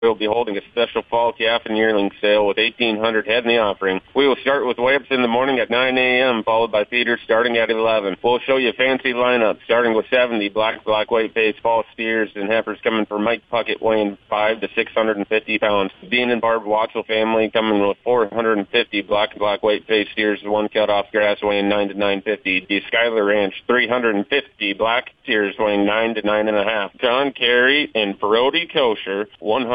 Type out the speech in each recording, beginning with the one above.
We'll be holding a special fall calf and yearling sale with 1,800 head in the offering. We will start with weigh-ups in the morning at 9 a.m., followed by feeders starting at 11. We'll show you a fancy lineup, starting with 70 black weight face fall steers and heifers coming from Mike Puckett weighing 5 to 650 pounds. Dean and Barb Watchell family coming with 450 black weight face steers, one cut off grass weighing 9 to 950. The Skyler Ranch, 350 black steers weighing 9 to 9.5. John Carey and Ferroti Kosher,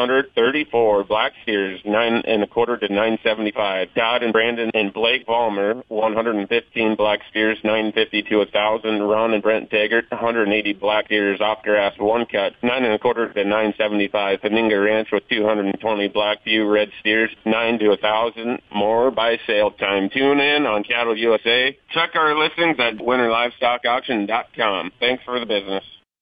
134 black steers, 9.25 to 9.75. Todd and Brandon and Blake Vollmer, 115 black steers, 950 to 1,000. Ron and Brent Taggart, 180 black steers off grass, one cut, 9.25 to 9.75. Paninga Ranch with 220 black view red steers, 9 to 1,000. More by sale time. Tune in on Cattle USA. Check our listings at winterlivestockauction.com. Thanks for the business.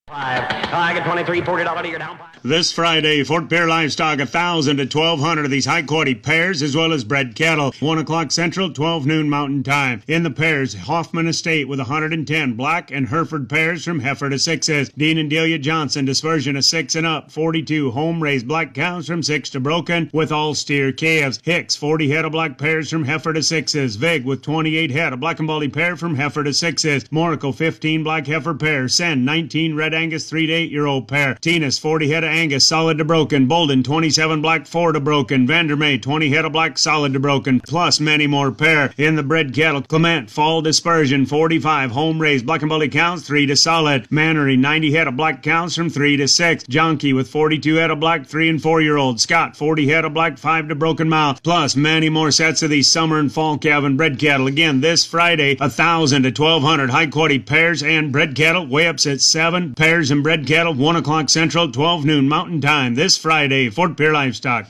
I get 23, $40 you're down. This Friday, Fort Pierre Livestock, 1,000 to 1,200 of these high-quality pairs, as well as bred cattle. 1 o'clock Central, 12 noon Mountain Time. In the pairs, Hoffman Estate with 110 black and Hereford pairs from heifer to 6s. Dean and Delia Johnson, dispersion of 6 and up. 42 home-raised black cows from 6 to broken with all steer calves. Hicks, 40 head of black pairs from heifer to 6s. Vig with 28 head, a black and baldy pair from heifer to 6s. Monaco, 15 black heifer pairs. Sen, 19 red Angus 3 to 8-year-old pair. Tinas, 40 head of Angus, solid to broken. Bolden, 27 black 4 to broken. Vandermeer, 20 head of black, solid to broken. Plus many more pair. In the bred cattle, Clement, fall dispersion, 45 home raised black and bully cows, 3 to solid. Mannery, 90 head of black cows from 3 to 6. Jonky with 42 head of black 3 and 4-year-old. Scott, 40 head of black 5 to broken mouth. Plus many more sets of these summer and fall calf and bred cattle. Again, this Friday, 1,000 to 1,200 high quality pairs and bred cattle. Weigh ups at 7. Pairs and bred cattle, 1 o'clock Central, 12 noon Mountain Time. This Friday, Fort Pierre Livestock.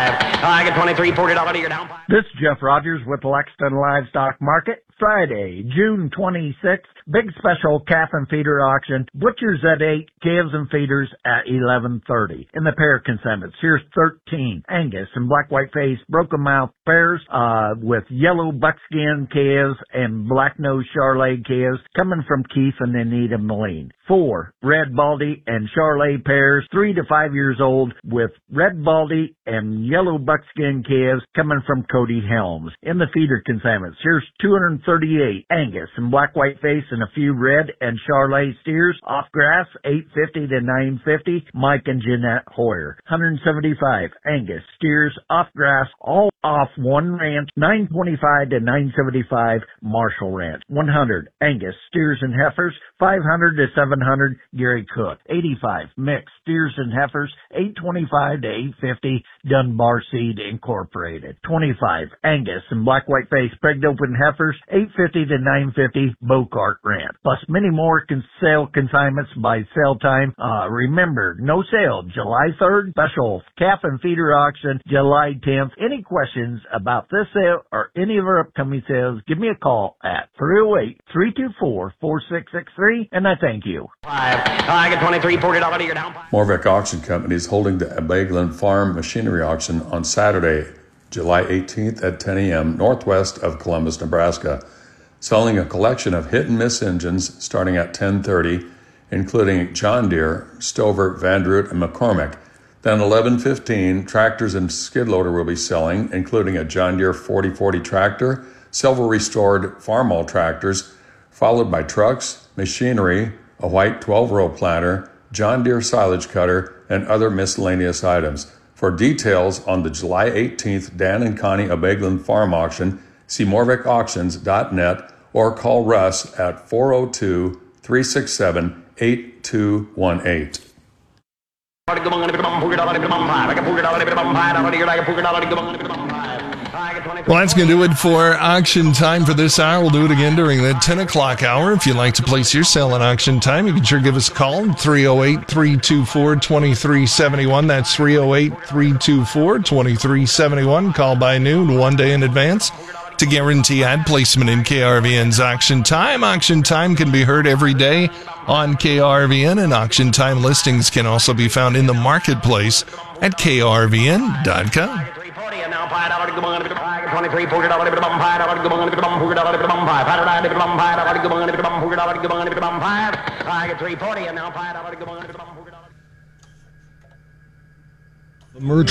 I get 23, $40 you're down. This is Jeff Rogers with Lexington Livestock Market. Friday, June 26th, big special calf and feeder auction. Butchers at 8, calves and feeders at 11:30. In the pair consignments, here's 13 Angus and black white face broken mouth pairs with yellow buckskin calves and black nose Charolais calves coming from Keith and Anita Moline. 4 red baldy and Charolais pairs, 3 to 5 years old, with red baldy and yellow buckskin calves coming from Cody Helms. In the feeder consignments, here's 238 Angus and black white face and a few red and Charolais steers off grass, 850 to 950. Mike and Jeanette Hoyer. 175 Angus steers off grass, all off one ranch, 925 to 975 Marshall Ranch. 100 Angus steers and heifers, 500 to 700 Gary Cook. 85 mixed steers and heifers, 825 to 850 Dunbar Seed Incorporated. 25 Angus and black white face pegged open heifers, 850 to 950 Bocart Ranch. Plus many more sale consignments by sale time. Remember, no sale July 3rd, special calf and feeder auction July 10th. Any questions about this sale or any of our upcoming sales, give me a call at 308-324-4663, and I thank you. I get 23, $40 you're down. Morvick Auction Company is holding the Bagelin Farm Machinery Auction on Saturday, July 18th at 10 a.m. northwest of Columbus, Nebraska, selling a collection of hit-and-miss engines starting at 10:30, including John Deere, Stover, Vandroot, and McCormick. Then 11:15, tractors and skid loader will be selling, including a John Deere 4040 tractor, several restored Farmall tractors, followed by trucks, machinery, a white 12-row planter, John Deere silage cutter, and other miscellaneous items. For details on the July 18th Dan and Connie Abeglin Farm Auction, see morvickauctions.net or call Russ at 402-367-8218. Well, that's going to do it for auction time for this hour. We'll do it again during the 10 o'clock hour. If you'd like to place your sale in auction time, you can sure give us a call, 308-324-2371. That's 308-324-2371. Call by noon, 1 day in advance, to guarantee ad placement in KRVN's auction time. Auction time can be heard every day on KRVN, and auction time listings can also be found in the marketplace at krvn.com. 23, $40, I get $3.40 and now $5. Merge